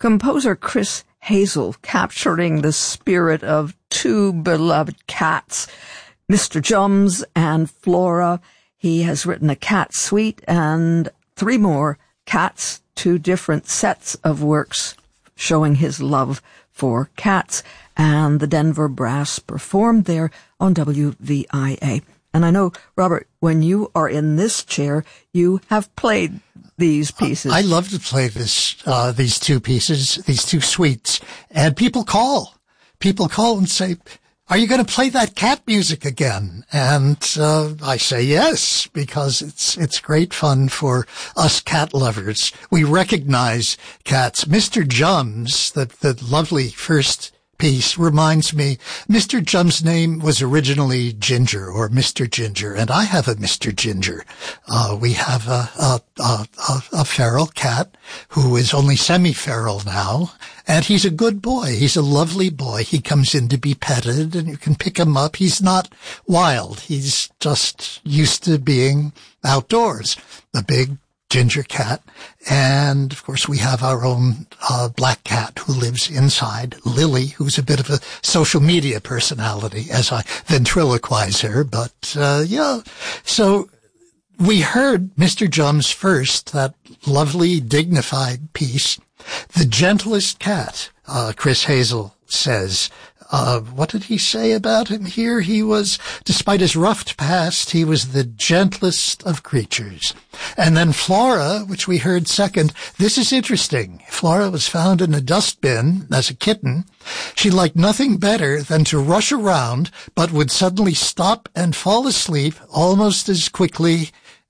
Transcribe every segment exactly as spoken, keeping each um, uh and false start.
Composer Chris Hazel capturing the spirit of two beloved cats, Mister Jums and Flora. He has written a cat suite and three more cats, two different sets of works showing his love for cats. And the Denver Brass performed there on W V I A. And I know, Robert, when you are in this chair, you have played these pieces. I love to play this, uh, these two pieces, these two suites. And people call. People call and say, are you going to play that cat music again? And uh, I say yes, because it's it's great fun for us cat lovers. We recognize cats. Mister Jums, the, the lovely first piece, reminds me, Mister Jum's name was originally Ginger, or Mister Ginger, and I have a Mister Ginger. Uh, we have a, a, a, a, a feral cat who is only semi-feral now, and he's a good boy. He's a lovely boy. He comes in to be petted, and you can pick him up. He's not wild. He's just used to being outdoors. A big ginger cat. And of course we have our own uh, black cat who lives inside, Lily, who's a bit of a social media personality as I ventriloquize her. But uh, yeah, so we heard Mister Jums first, that lovely dignified piece, The Gentlest Cat. uh, Chris Hazel says. Uh, what did he say about him here? He was, despite his rough past, he was the gentlest of creatures. And then Flora, which we heard second, this is interesting. Flora was found in a dustbin as a kitten. She liked nothing better than to rush around, but would suddenly stop and fall asleep almost as quickly,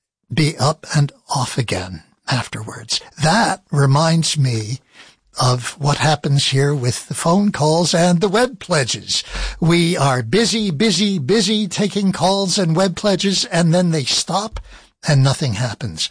be up and off again afterwards. That reminds me of what happens here with the phone calls and the web pledges. We are busy, busy, busy taking calls and web pledges, and then they stop and nothing happens.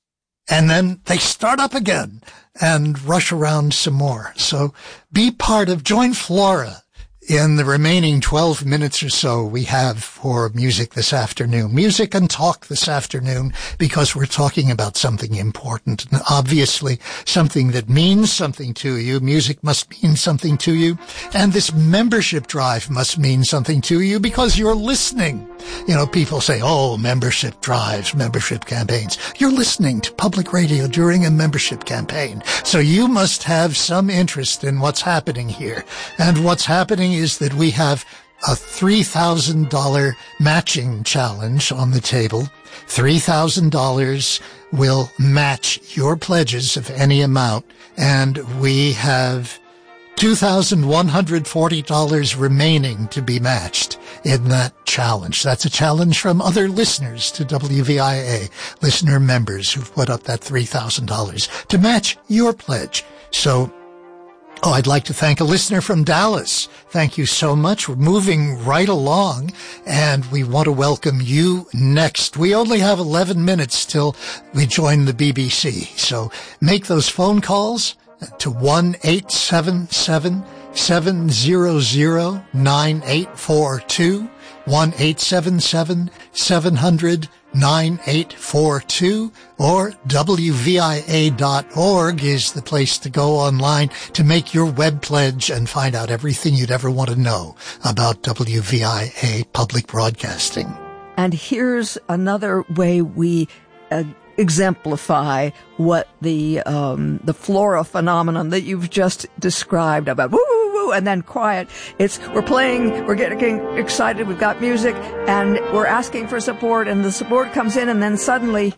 And then they start up again and rush around some more. So be part of, join Flora in the remaining twelve minutes or so we have for music this afternoon. Music and talk this afternoon, because we're talking about something important and obviously something that means something to you. Music must mean something to you. And this membership drive must mean something to you because you're listening. You know, people say, oh, membership drives, membership campaigns. You're listening to public radio during a membership campaign. So you must have some interest in what's happening here. And what's happening is that we have a three thousand dollars matching challenge on the table. three thousand dollars will match your pledges of any amount. And we have two thousand one hundred forty dollars remaining to be matched in that challenge. That's a challenge from other listeners to W V I A, listener members who've put up that three thousand dollars to match your pledge. So, oh, I'd like to thank a listener from Dallas. Thank you so much. We're moving right along, and we want to welcome you next. We only have eleven minutes till we join the B B C. So make those phone calls to one eight seven seven, seven hundred, nine eight four two, one eight seven seven, seven hundred, nine eight four two, or W V I A dot org is the place to go online to make your web pledge and find out everything you'd ever want to know about W V I A public broadcasting. And here's another way we uh, exemplify what the um, the flora phenomenon that you've just described about woo woo woo and then quiet. It's we're playing, we're getting excited, we've got music, and we're asking for support, and the support comes in, and then suddenly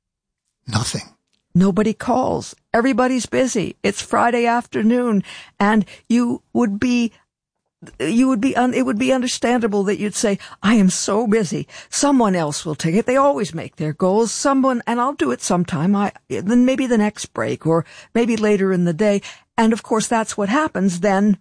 nothing. Nobody calls. Everybody's busy. It's Friday afternoon, and you would be You would be, un- it would be understandable that you'd say, I am so busy. Someone else will take it. They always make their goals. Someone, and I'll do it sometime. I, then maybe the next break or maybe later in the day. And of course, that's what happens then.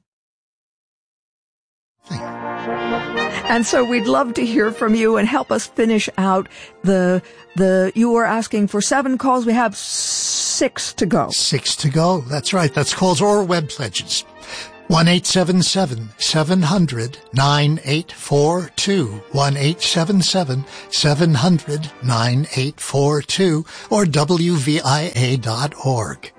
And so we'd love to hear from you and help us finish out the, the, you were asking for seven calls. We have six to go. Six to go. That's right. That's calls or web pledges. one eight seven seven, seven hundred, nine eight four two, one eight seven seven, seven hundred, nine eight four two, or W V I A dot org.